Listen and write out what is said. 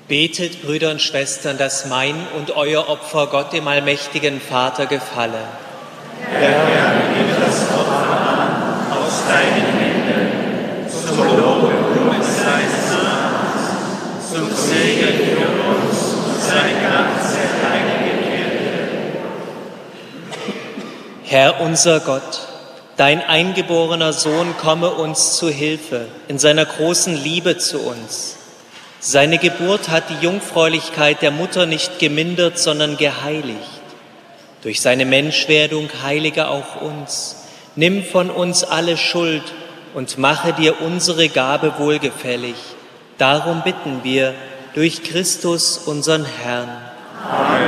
Betet, Brüder und Schwestern, dass mein und euer Opfer Gott, dem allmächtigen Vater, gefalle. Herr, gib das Opfer an aus deinen Händen, zum Lob und Ruhm seines Namens, zum Segen für uns und seine ganze heilige Kirche. Herr unser Gott, dein eingeborener Sohn komme uns zu Hilfe in seiner großen Liebe zu uns. Seine Geburt hat die Jungfräulichkeit der Mutter nicht gemindert, sondern geheiligt. Durch seine Menschwerdung heilige auch uns. Nimm von uns alle Schuld und mache dir unsere Gabe wohlgefällig. Darum bitten wir durch Christus, unseren Herrn. Amen.